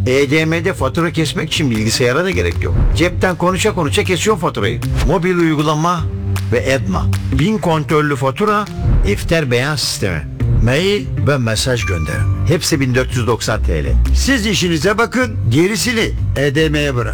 EDM'de fatura kesmek için bilgisayara da gerek yok. Cepten konuşa konuşa kesiyor faturayı. Mobil uygulama ve Edma. 1000 kontrollü fatura, iftar beyan sistemi. Mail ve mesaj gönder. Hepsi 1490 TL. Siz işinize bakın, gerisini EDM'ye bırak.